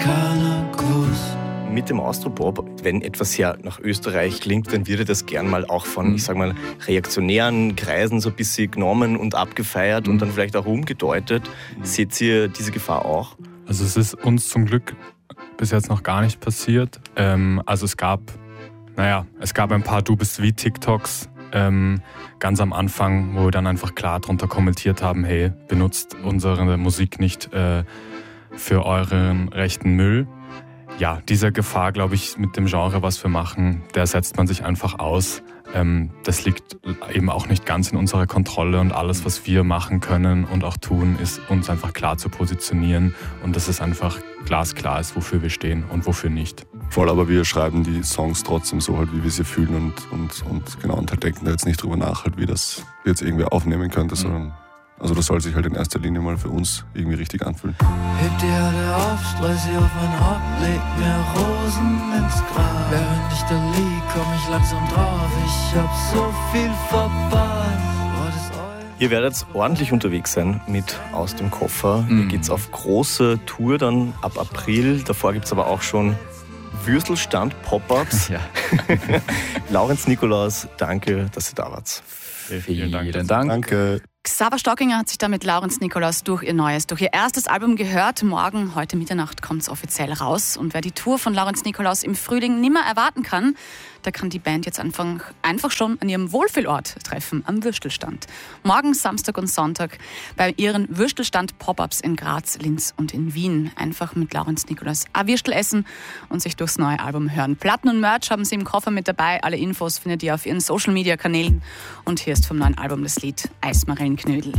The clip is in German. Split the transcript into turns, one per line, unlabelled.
keiner gewusst.
Mit dem Austropop, wenn etwas ja nach Österreich klingt, dann wird das gern mal auch von, ich sag mal, reaktionären Kreisen so ein bisschen genommen und abgefeiert und dann vielleicht auch umgedeutet. Seht ihr diese Gefahr auch?
Also es ist uns zum Glück bis jetzt noch gar nicht passiert. Also es gab ein paar Du bist wie TikToks ganz am Anfang, wo wir dann einfach klar drunter kommentiert haben, hey, benutzt unsere Musik nicht für euren rechten Müll. Ja, dieser Gefahr, glaube ich, mit dem Genre, was wir machen, der setzt man sich einfach aus. Das liegt eben auch nicht ganz in unserer Kontrolle und alles, was wir machen können und auch tun, ist uns einfach klar zu positionieren und dass es einfach glasklar ist, wofür wir stehen und wofür nicht.
Voll, aber wir schreiben die Songs trotzdem so halt, wie wir sie fühlen und halt denken da jetzt nicht drüber nach, halt, wie das jetzt irgendwie aufnehmen könnte, sondern also das soll sich halt in erster Linie mal für uns irgendwie richtig anfühlen.
Heb die Erde auf, streu sie auf mein Haupt, leg mir Rosen ins Grab. Während ich da lieg, komm ich langsam drauf, ich hab so viel verpasst.
Ihr werdet ordentlich unterwegs sein mit Aus dem Koffer. Ihr geht's auf große Tour dann ab April. Davor gibt's aber auch schon Würstelstand, Pop-Ups.
Ja.
Laurenz Nikolaus, danke, dass ihr da wart.
Vielen Dank.
Danke.
Xaver Stockinger hat sich da mit Laurenz Nikolaus durch ihr erstes Album gehört. Morgen, heute Mitternacht, kommt es offiziell raus. Und wer die Tour von Laurenz Nikolaus im Frühling nimmer erwarten kann, der kann die Band jetzt einfach schon an ihrem Wohlfühlort treffen, am Würstelstand. Morgen, Samstag und Sonntag bei ihren Würstelstand-Pop-Ups in Graz, Linz und in Wien. Einfach mit Laurenz Nikolaus ein Würstel essen und sich durchs neue Album hören. Platten und Merch haben sie im Koffer mit dabei. Alle Infos findet ihr auf ihren Social-Media-Kanälen. Und hier ist vom neuen Album das Lied Eismarillenknödel.